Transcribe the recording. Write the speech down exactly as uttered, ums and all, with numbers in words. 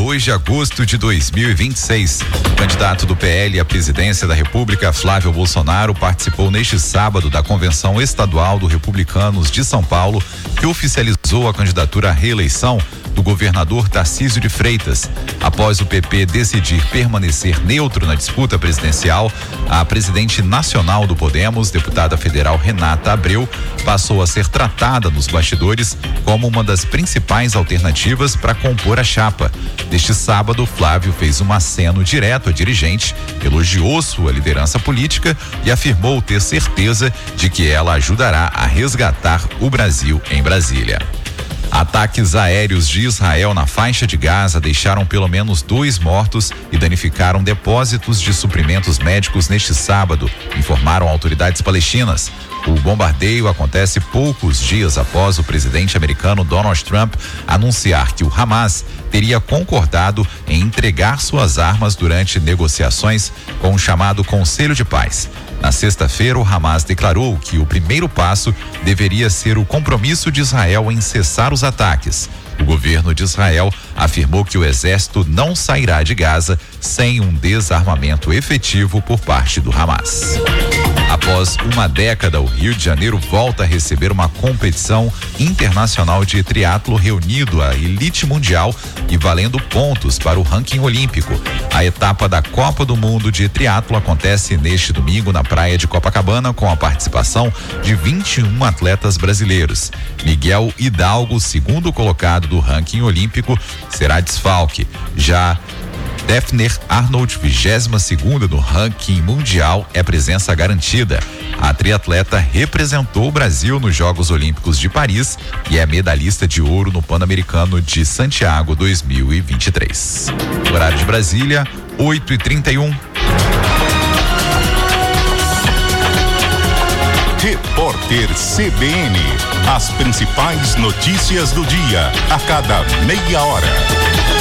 dois de agosto de dois mil e vinte e seis. O candidato do P L à presidência da República, Flávio Bolsonaro, participou neste sábado da Convenção Estadual do Republicanos de São Paulo, que oficializou a candidatura à reeleição do governador Tarcísio de Freitas. Após o P P decidir permanecer neutro na disputa presidencial, a presidente nacional do Podemos, deputada federal Renata Abreu, passou a ser tratada nos bastidores como uma das principais alternativas para compor a chapa. Neste sábado, Flávio fez um aceno direto à dirigente, elogiou sua liderança política e afirmou ter certeza de que ela ajudará a resgatar o Brasil em Brasília. Ataques aéreos de Israel na faixa de Gaza deixaram pelo menos dois mortos e danificaram depósitos de suprimentos médicos neste sábado, informaram autoridades palestinas. O bombardeio acontece poucos dias após o presidente americano Donald Trump anunciar que o Hamas teria concordado em entregar suas armas durante negociações com o chamado Conselho de Paz. Na sexta-feira, o Hamas declarou que o primeiro passo deveria ser o compromisso de Israel em cessar os ataques. O governo de Israel afirmou que o exército não sairá de Gaza sem um desarmamento efetivo por parte do Hamas. Após uma década, o Rio de Janeiro volta a receber uma competição internacional de triatlo reunindo a elite mundial e valendo pontos para o ranking olímpico. A etapa da Copa do Mundo de triatlo acontece neste domingo na praia de Copacabana com a participação de vinte e um atletas brasileiros. Miguel Hidalgo, segundo colocado do ranking olímpico, será desfalque. Já Daphner Arnold, vigésima segunda no ranking mundial, é presença garantida. A triatleta representou o Brasil nos Jogos Olímpicos de Paris e é medalhista de ouro no Pan-Americano de Santiago dois mil e vinte e três. Horário de Brasília, oito e trinta e um. Repórter C B N. As principais notícias do dia, a cada meia hora.